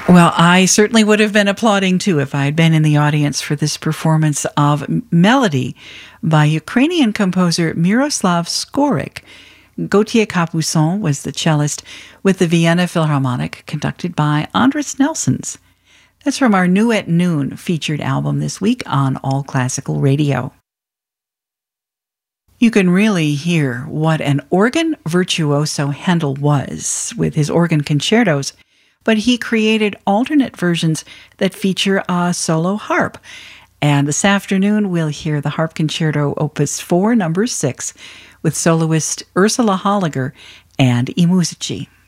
Well, I certainly would have been applauding too if I had been in the audience for this performance of Melody by Ukrainian composer Miroslav Skorik. Gautier Capuçon was the cellist with the Vienna Philharmonic, conducted by Andris Nelsons. That's from our New at Noon featured album this week on All Classical Radio. You can really hear what an organ virtuoso Handel was with his organ concertos, but he created alternate versions that feature a solo harp. And this afternoon, we'll hear the Harp Concerto Opus 4, number 6, with soloist Ursula Holliger and I Musici.